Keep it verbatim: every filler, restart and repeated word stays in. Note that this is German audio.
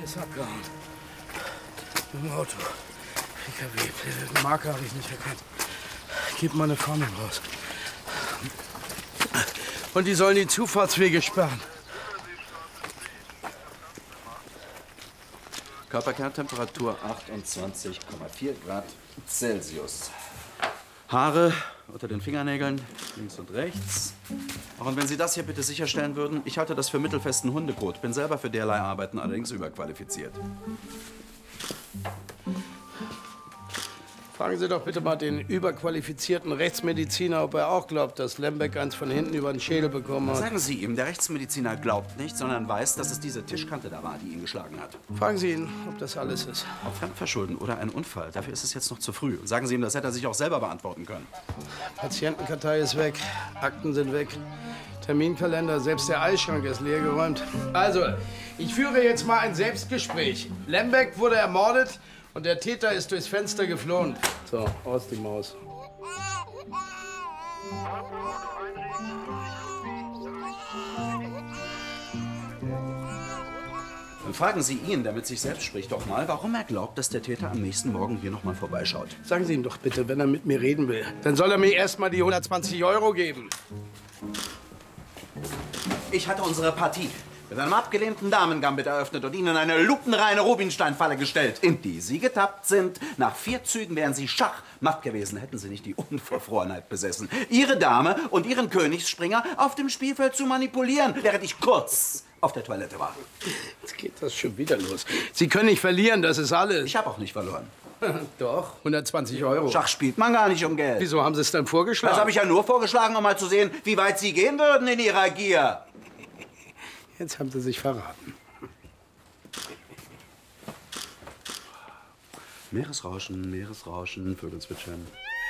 Er ist abgehauen. Im Auto. P K W. Die Marke habe ich nicht erkannt. Gib mal eine Fahne raus. Und die sollen die Zufahrtswege sperren. Körperkerntemperatur achtundzwanzig Komma vier Grad Celsius. Haare unter den Fingernägeln, links und rechts. Auch und wenn Sie das hier bitte sicherstellen würden, ich halte das für mittelfesten Hundekot. Bin selber für derlei Arbeiten allerdings überqualifiziert. Fragen Sie doch bitte mal den überqualifizierten Rechtsmediziner, ob er auch glaubt, dass Lembeck eins von hinten über den Schädel bekommen hat. Sagen Sie ihm, der Rechtsmediziner glaubt nicht, sondern weiß, dass es diese Tischkante da war, die ihn geschlagen hat. Fragen Sie ihn, ob das alles ist. Ob Fremdverschulden oder ein Unfall, dafür ist es jetzt noch zu früh. Und sagen Sie ihm, das hätte er sich auch selber beantworten können. Patientenkartei ist weg, Akten sind weg, Terminkalender, selbst der Eisschrank ist leergeräumt. Also, ich führe jetzt mal ein Selbstgespräch. Lembeck wurde ermordet und der Täter ist durchs Fenster geflohen. So, aus die Maus. Dann fragen Sie ihn, der mit sich selbst spricht, doch mal, warum er glaubt, dass der Täter am nächsten Morgen hier noch mal vorbeischaut. Sagen Sie ihm doch bitte, wenn er mit mir reden will, dann soll er mir erst mal die hundertzwanzig Euro geben. Ich hatte unsere Partie mit einem abgelehnten Damengambit eröffnet und Ihnen eine lupenreine Rubinstein-Falle gestellt, in die Sie getappt sind. Nach vier Zügen wären Sie schachmatt gewesen, hätten Sie nicht die Unverfrorenheit besessen, Ihre Dame und Ihren Königsspringer auf dem Spielfeld zu manipulieren, während ich kurz auf der Toilette war. Jetzt geht das schon wieder los. Sie können nicht verlieren, das ist alles. Ich habe auch nicht verloren. Doch, hundertzwanzig Euro. Schach spielt man gar nicht um Geld. Wieso haben Sie es dann vorgeschlagen? Das habe ich ja nur vorgeschlagen, um mal zu sehen, wie weit Sie gehen würden in Ihrer Gier. Jetzt haben Sie sich verraten. Meeresrauschen, Meeresrauschen, Vögel zwitschern.